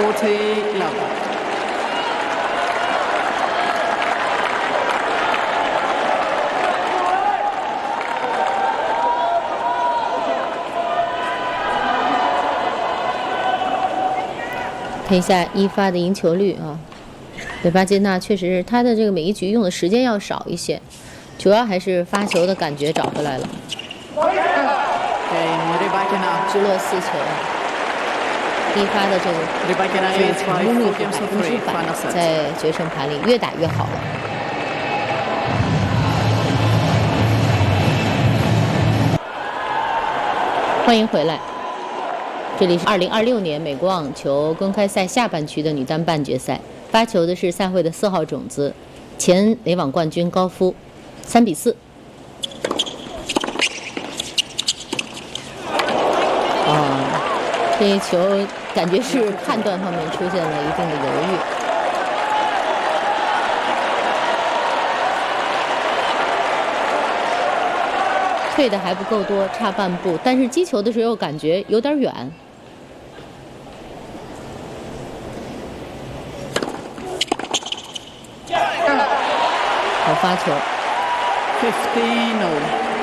40 love. 看一下一发的赢球率啊，雷巴金娜确实是他的这个每一局用的时间要少一些，主要还是发球的感觉找回来了。直落4球，一发的这个成功率是100%，在决胜盘里越打越好了。欢迎回来。这里是2026年美国网球公开赛下半区的女单半决赛，发球的是赛会的4号种子，前美网冠军高夫，3比4。这一球感觉是判断方面出现了一定的犹豫。退的还不够多，差半步，但是击球的时候感觉有点远。好发球。 15-0.